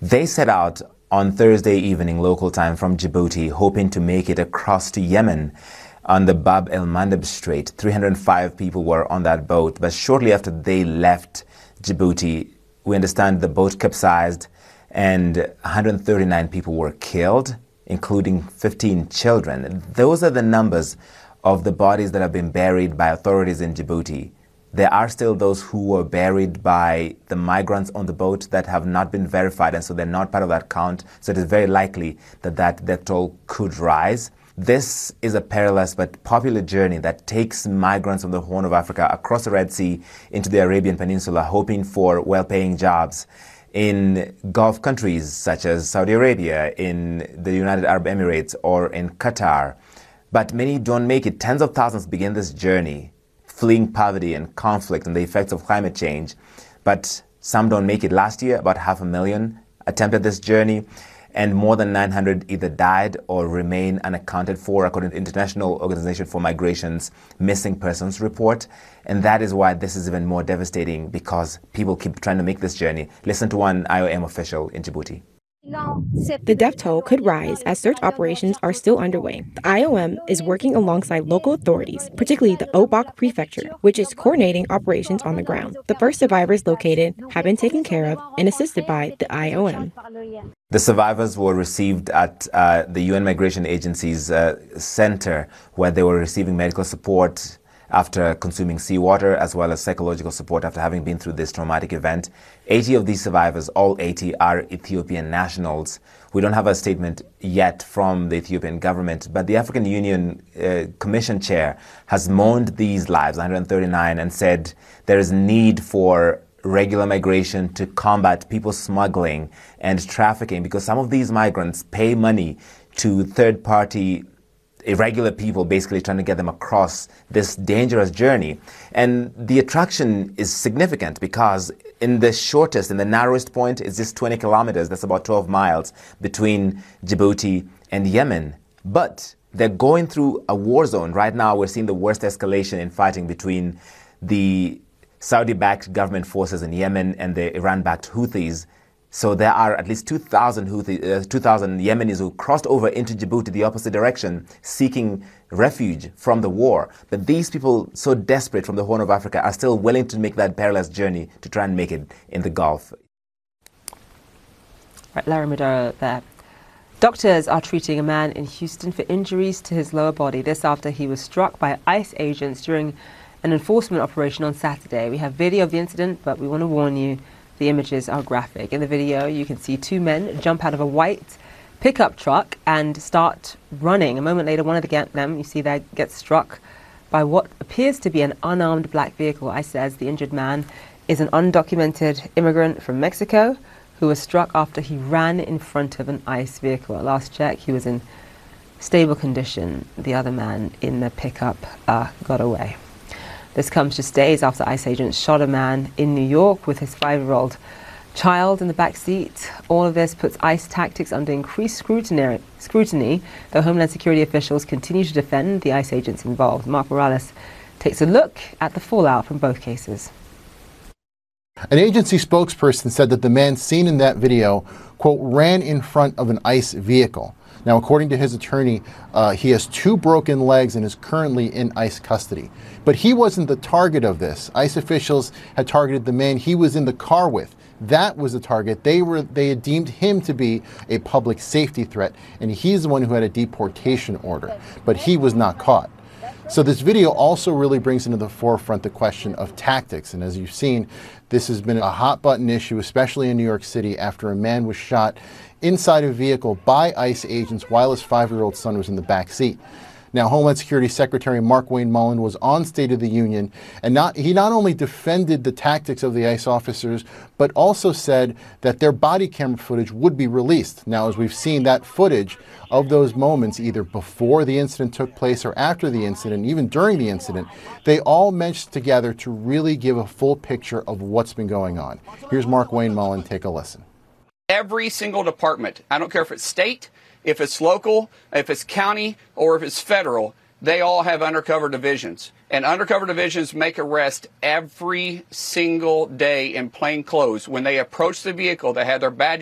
They set out on Thursday evening local time from Djibouti, hoping to make it across to Yemen on the Bab el Mandeb Strait. 305 people were on that boat, but shortly after they left Djibouti, we understand the boat capsized and 139 people were killed, including 15 children. Those are the numbers of the bodies that have been buried by authorities in Djibouti. There are still those who were buried by the migrants on the boat that have not been verified, and so they're not part of that count. So it is very likely that that death toll could rise. This is a perilous but popular journey that takes migrants from the Horn of Africa across the Red Sea into the Arabian Peninsula, hoping for well-paying jobs in Gulf countries such as Saudi Arabia, in the United Arab Emirates, or in Qatar. But many don't make it. Tens of thousands begin this journey, fleeing poverty and conflict and the effects of climate change. But some don't make it. Last year, about 500,000 attempted this journey, and more than 900 either died or remain unaccounted for, according to the International Organization for Migration's Missing Persons Report. And that is why this is even more devastating, because people keep trying to make this journey. Listen to one IOM official in Djibouti. The death toll could rise as search operations are still underway. The IOM is working alongside local authorities, particularly the Obok Prefecture, which is coordinating operations on the ground. The first survivors located have been taken care of and assisted by the IOM. The survivors were received at the UN Migration Agency's center, where they were receiving medical support after consuming seawater, as well as psychological support after having been through this traumatic event. 80 of these survivors, all 80, are Ethiopian nationals. We don't have a statement yet from the Ethiopian government, but the African Union Commission chair has mourned these lives, 139, and said there is need for regular migration to combat people smuggling and trafficking, because some of these migrants pay money to third-party irregular people, basically trying to get them across this dangerous journey. And the attraction is significant because in the narrowest point is just 20 kilometers. That's about 12 miles between Djibouti and Yemen. But they're going through a war zone. Right now, we're seeing the worst escalation in fighting between the Saudi-backed government forces in Yemen and the Iran-backed Houthis. So there are at least 2,000 Yemenis who crossed over into Djibouti, the opposite direction, seeking refuge from the war. But these people, so desperate from the Horn of Africa, are still willing to make that perilous journey to try and make it in the Gulf. Right, Larry Maduro there. Doctors are treating a man in Houston for injuries to his lower body. This after he was struck by ICE agents during an enforcement operation on Saturday. We have video of the incident, but we want to warn you, the images are graphic. In the video, you can see two men jump out of a white pickup truck and start running. A moment later, one of them, you see there, gets struck by what appears to be an unarmed black vehicle. ICE says the injured man is an undocumented immigrant from Mexico who was struck after he ran in front of an ICE vehicle. At last check, he was in stable condition. The other man in the pickup got away. This comes just days after ICE agents shot a man in New York with his 5-year-old child in the back seat. All of this puts ICE tactics under increased scrutiny, though Homeland Security officials continue to defend the ICE agents involved. Mark Morales takes a look at the fallout from both cases. An agency spokesperson said that the man seen in that video, quote, ran in front of an ICE vehicle. Now, according to his attorney, he has 2 broken legs and is currently in ICE custody. But he wasn't the target of this. ICE officials had targeted the man he was in the car with. That was the target. They had deemed him to be a public safety threat, and he's the one who had a deportation order. But he was not caught. So this video also really brings into the forefront the question of tactics. And as you've seen, this has been a hot button issue, especially in New York City, after a man was shot inside a vehicle by ICE agents while his 5-year-old son was in the back seat. Now, Homeland Security Secretary Markwayne Mullin was on State of the Union, and he not only defended the tactics of the ICE officers, but also said that their body camera footage would be released. Now, as we've seen, that footage of those moments, either before the incident took place or after the incident, even during the incident, they all meshed together to really give a full picture of what's been going on. Here's Markwayne Mullin. Take a listen. Every single department, I don't care if it's state, if it's local, if it's county, or if it's federal, they all have undercover divisions. And undercover divisions make arrests every single day in plain clothes. When they approach the vehicle, they have their badges